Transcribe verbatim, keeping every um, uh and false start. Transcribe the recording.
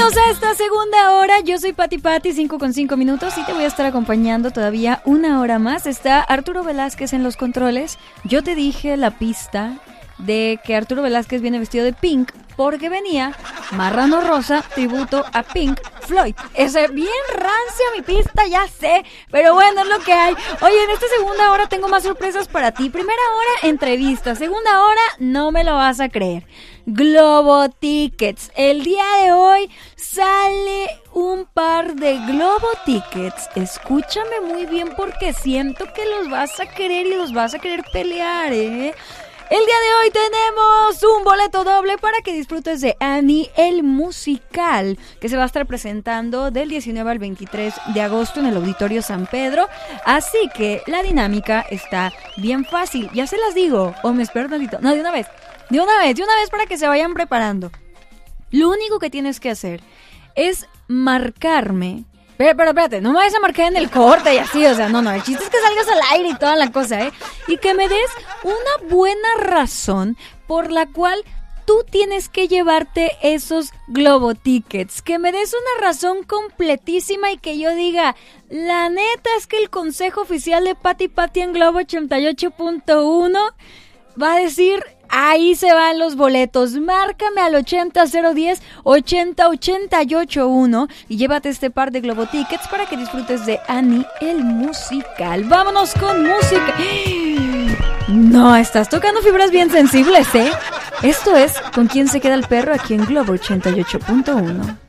Bienvenidos a esta segunda hora. Yo soy Pati Pati, cinco con cinco minutos, y te voy a estar acompañando todavía una hora más. Está Arturo Velázquez en los controles. Yo te dije la pista de que Arturo Velázquez viene vestido de Pink porque venía Marrano Rosa, tributo a Pink Floyd. Es bien rancia mi pista, ya sé, pero bueno, es lo que hay. Oye, en esta segunda hora tengo más sorpresas para ti. Primera hora, entrevista. Segunda hora, no me lo vas a creer. Globo Tickets. El día de hoy sale un par de Globo Tickets. Escúchame muy bien porque siento que los vas a querer y los vas a querer pelear, ¿eh? El día de hoy tenemos un boleto doble para que disfrutes de Annie el musical, que se va a estar presentando del diecinueve al veintitrés de agosto en el Auditorio San Pedro. Así que la dinámica está bien fácil. Ya se las digo, o me espero tantito. No, de una vez, de una vez, de una vez para que se vayan preparando. Lo único que tienes que hacer es marcarme. Pero, pero espérate, no me vayas a marcar en el corte y así, o sea, no, no, el chiste es que salgas al aire y toda la cosa, ¿eh? Y que me des una buena razón por la cual tú tienes que llevarte esos Globo Tickets. Que me des una razón completísima y que yo diga, la neta es que el consejo oficial de Pati Pati en Globo ochenta y ocho punto uno va a decir... Ahí se van los boletos. Márcame al ochenta cero diez ochenta ochenta y ocho uno y llévate este par de Globo Tickets para que disfrutes de Annie el musical. Vámonos con música. No, estás tocando fibras bien sensibles, ¿eh? Esto es ¿Con quién se queda el perro? Aquí en Globo ochenta y ocho punto uno.